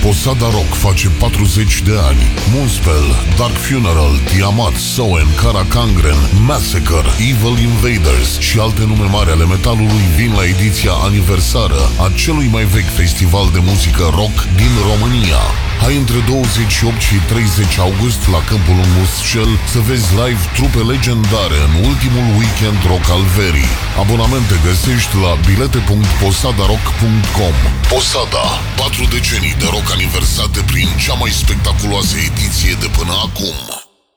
Posada Rock face 40 de ani. Moonspell, Dark Funeral, Tiamat, Soen, Cara Kangren, Massacre, Evil Invaders și alte nume mari ale metalului vin la ediția aniversară a celui mai vechi festival de muzică rock din România. Hai între 28 și 30 august la Câmpul Muscel să vezi live trupe legendare în ultimul weekend rock al verii. Abonamente găsești la bilete.posadarock.com. Posada, 4 decenii de rock aniversate prin cea mai spectaculoasă ediție de până acum.